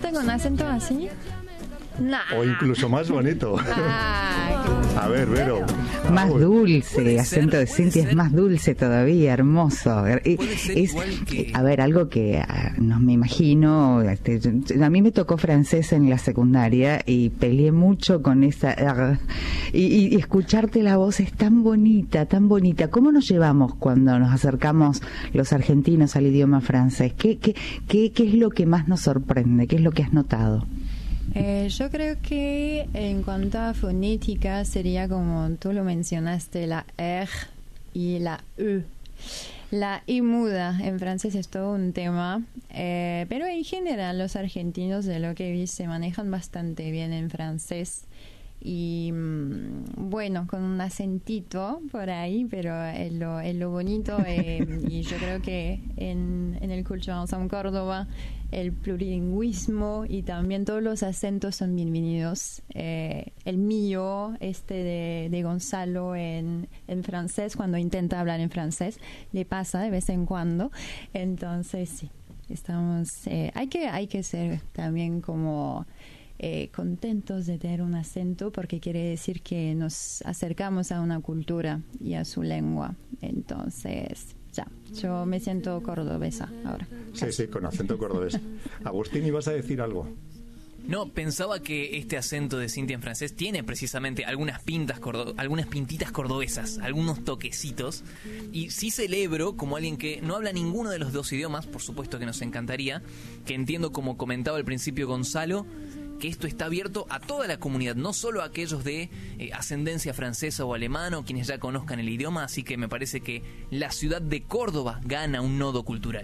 con acento así? Nah. O incluso más bonito. Ay. A ver, Vero. Más dulce, acento de Cintia es más dulce todavía, hermoso. Es, a ver, algo que no me imagino. A mí me tocó francés en la secundaria y peleé mucho con esa. Y escucharte la voz es tan bonita, tan bonita. ¿Cómo nos llevamos cuando nos acercamos los argentinos al idioma francés? ¿Qué es lo que más nos sorprende? ¿Qué es lo que has notado? Yo creo que en cuanto a fonética sería como tú lo mencionaste, la R y la E. La I muda en francés es todo un tema, pero en general los argentinos, de lo que vi, se manejan bastante bien en francés. Y bueno, con un acentito por ahí, pero es lo bonito. Y yo creo que en el Cultural Ensemble Córdoba el plurilingüismo y también todos los acentos son bienvenidos. El mío, de Gonzalo en francés, cuando intenta hablar en francés, le pasa de vez en cuando. Entonces sí, estamos hay que ser también como contentos de tener un acento, porque quiere decir que nos acercamos a una cultura y a su lengua. Entonces ya, yo me siento cordobesa ahora. Sí, con acento cordobés. Agustín, ¿ibas a decir algo? No, pensaba que este acento de Cintia en francés tiene precisamente algunas pintitas cordobesas, algunos toquecitos, y sí celebro, como alguien que no habla ninguno de los dos idiomas, por supuesto que nos encantaría, que entiendo, como comentaba al principio Gonzalo, que esto está abierto a toda la comunidad, no solo a aquellos de ascendencia francesa o alemana o quienes ya conozcan el idioma, así que me parece que la ciudad de Córdoba gana un nodo cultural.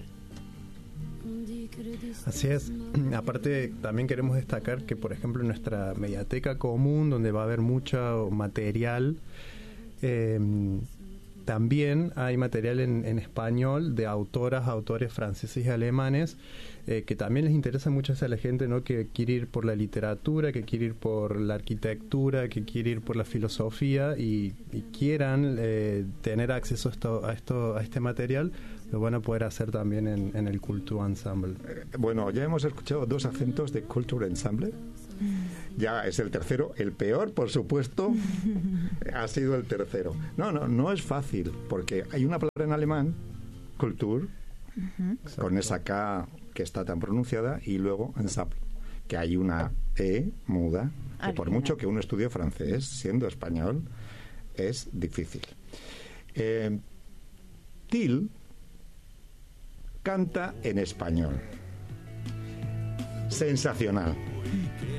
Así es. Aparte, también queremos destacar que, por ejemplo, en nuestra mediateca común, donde va a haber mucho material, también hay material en español de autores franceses y alemanes, que también les interesa mucho a la gente, ¿no?, que quiere ir por la literatura, que quiere ir por la arquitectura, que quiere ir por la filosofía y quieran tener acceso a este material. Lo van a poder hacer también en el Culture Ensemble. Bueno, ya hemos escuchado 2 acentos de Culture Ensemble. Ya es el tercero. El peor, por supuesto, ha sido el tercero. No es fácil, porque hay una palabra en alemán, Kultur, con esa K que está tan pronunciada, y luego Ensemble, que hay una E muda, que por mucho que uno estudie francés, siendo español, es difícil. Till canta en español. Sensacional.